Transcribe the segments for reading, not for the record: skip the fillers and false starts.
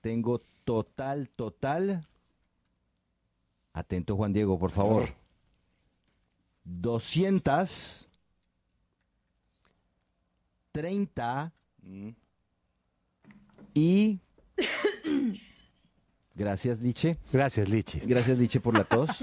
Tengo total. Atento, Juan Diego, por favor. 230 y... Gracias, Liche. Gracias, Liche. Gracias, Liche, por la tos.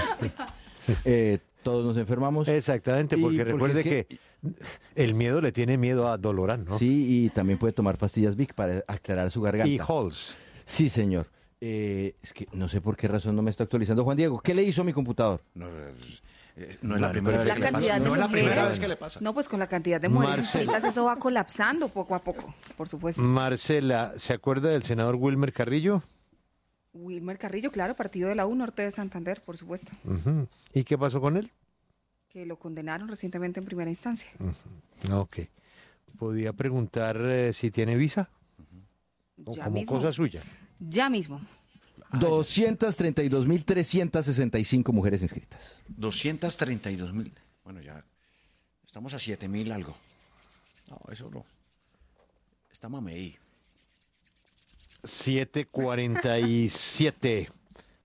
Todos nos enfermamos. Exactamente, porque recuerde que el miedo le tiene miedo a Dolorán, ¿no? Sí, y también puede tomar pastillas Vic para aclarar su garganta. Y Halls. Sí, señor. Es que no sé por qué razón no me está actualizando Juan Diego. ¿Qué le hizo a mi computador? No es la primera vez que le pasa. No es la primera vez que le pasa. No, pues con la cantidad de mujeres inscritas eso va colapsando poco a poco, por supuesto. Marcela, ¿se acuerda del senador Wilmer Carrillo? Wilmer Carrillo, claro, partido de la U, Norte de Santander, por supuesto. Uh-huh. ¿Y qué pasó con él? Que lo condenaron recientemente en primera instancia. Uh-huh. Ok. ¿Podía preguntar si tiene visa? Ya como mismo. cosa suya. Ya mismo. 232.365 mujeres inscritas. 232.000. Bueno, ya estamos a 7.000 algo. No, eso no. Está mamey. 7:47.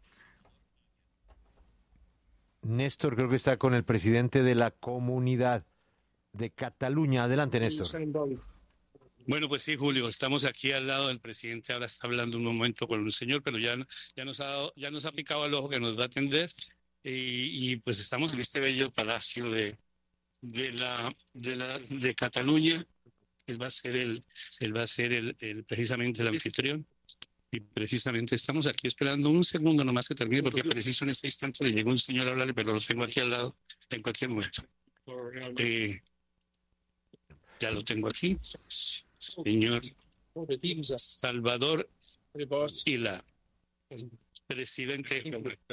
Néstor creo que está con el presidente de la Comunidad de Cataluña. Adelante, Néstor. Bueno, pues sí, Julio, estamos aquí al lado del presidente. Ahora está hablando un momento con un señor, pero ya nos ha picado el ojo que nos va a atender. Y pues estamos en este bello palacio de Cataluña. Él va a ser precisamente el anfitrión. Y precisamente estamos aquí esperando un segundo nomás que termine, porque preciso en este instante le llegó un señor a hablarle, pero lo tengo aquí al lado en cualquier momento. Ya lo tengo aquí. Señor Salvador Illa, presidente.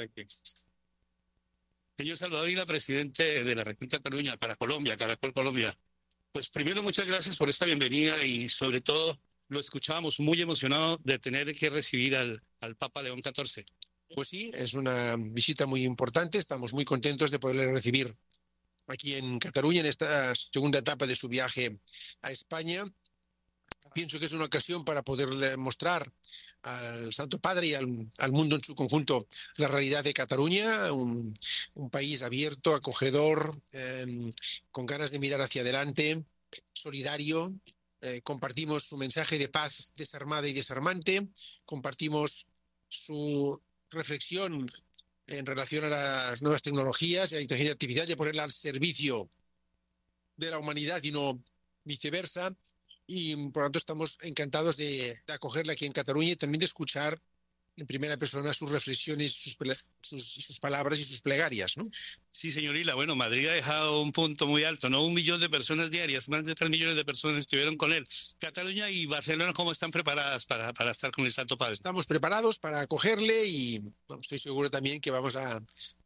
Señor Salvador Illa, presidente de la República de Cataluña para Colombia, Caracol Colombia. Pues primero, muchas gracias por esta bienvenida y sobre todo lo escuchábamos muy emocionado de tener que recibir al Papa León XIV. Pues sí, es una visita muy importante. Estamos muy contentos de poderle recibir aquí en Cataluña en esta segunda etapa de su viaje a España. Pienso que es una ocasión para poderle mostrar al Santo Padre y al mundo en su conjunto la realidad de Cataluña, un país abierto, acogedor, con ganas de mirar hacia adelante, solidario. Compartimos su mensaje de paz desarmada y desarmante, compartimos su reflexión en relación a las nuevas tecnologías y a la inteligencia artificial, de ponerla al servicio de la humanidad y no viceversa. Y por lo tanto estamos encantados de acogerla aquí en Cataluña y también de escuchar en primera persona sus reflexiones, sus palabras y sus plegarias, ¿no? Sí, señor Illa. Bueno, Madrid ha dejado un punto muy alto, ¿no? 1 millón de personas diarias, más de 3 millones de personas estuvieron con él. Cataluña y Barcelona, ¿cómo están preparadas para estar con el Santo Padre? Estamos preparados para acogerle y bueno, estoy seguro también que vamos a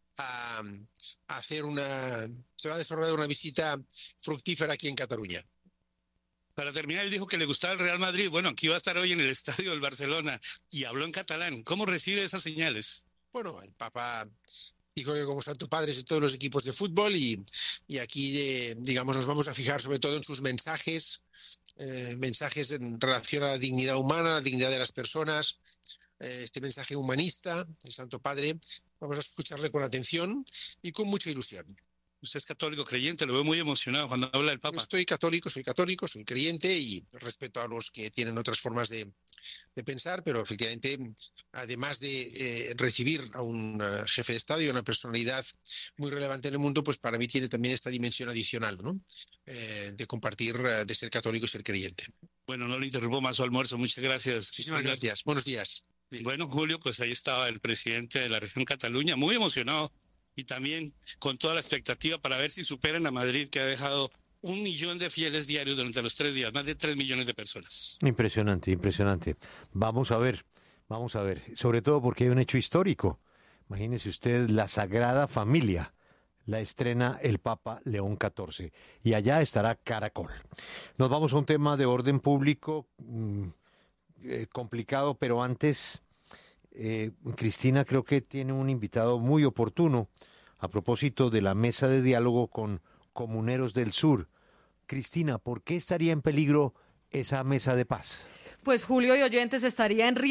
hacer se va a desarrollar una visita fructífera aquí en Cataluña. Para terminar, él dijo que le gustaba el Real Madrid. Bueno, aquí va a estar hoy en el estadio del Barcelona y habló en catalán. ¿Cómo recibe esas señales? Bueno, el Papa dijo que como Santo Padre es de todos los equipos de fútbol y aquí, digamos, nos vamos a fijar sobre todo en sus mensajes en relación a la dignidad humana, la dignidad de las personas, este mensaje humanista del Santo Padre. Vamos a escucharle con atención y con mucha ilusión. Usted es católico creyente, lo veo muy emocionado cuando habla del Papa. Yo soy católico, soy creyente y respeto a los que tienen otras formas de pensar, pero efectivamente, además de recibir a un jefe de Estado y a una personalidad muy relevante en el mundo, pues para mí tiene también esta dimensión adicional, ¿no? De compartir, de ser católico y ser creyente. Bueno, no le interrumpo más su almuerzo, muchas gracias. Muchísimas gracias, buenos días. Bien. Bueno, Julio, pues ahí estaba el presidente de la región Cataluña, muy emocionado. Y también con toda la expectativa para ver si superan a Madrid, que ha dejado 1 millón de fieles diarios durante los 3 días, más de 3 millones de personas. Impresionante, impresionante. Vamos a ver, sobre todo porque hay un hecho histórico. Imagínese usted, la Sagrada Familia la estrena el Papa León XIV y allá estará Caracol. Nos vamos a un tema de orden público complicado, pero antes... Cristina creo que tiene un invitado muy oportuno a propósito de la mesa de diálogo con comuneros del sur. Cristina, ¿por qué estaría en peligro esa mesa de paz? Pues Julio y oyentes, estaría en riesgo